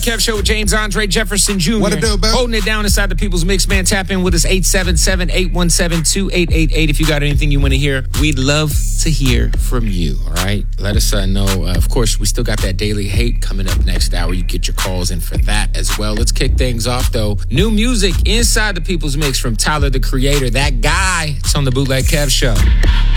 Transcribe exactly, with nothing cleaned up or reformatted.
Kev Show with James Andre Jefferson Junior What it do, bro? Holding it down inside the People's Mix, man. Tap in with us, eight seven seven, eight one seven, two eight eight eight. If you got anything you want to hear, we'd love to hear from you, all right? Let us uh, know. Uh, of course, we still got that Daily Hate coming up next hour. You get your calls in for that as well. Let's kick things off, though. New music inside the People's Mix from Tyler, the Creator. That guy. It's on the Bootleg Kev Show.